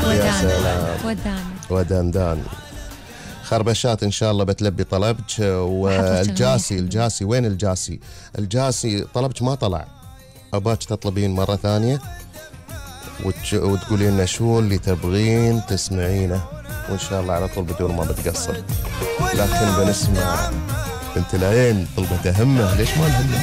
يا سلام. ودان خربشات إن شاء الله بتلبي طلبك. والجاسي وين الجاسي طلبك ما طلع، أباك تطلبين مرة ثانية وتقولين لنا شو اللي تبغين تسمعينه، وإن شاء الله على طول بدون ما بتقصر. لكن بنسمع بنت العين طلبة همه، ليش ما نهمه؟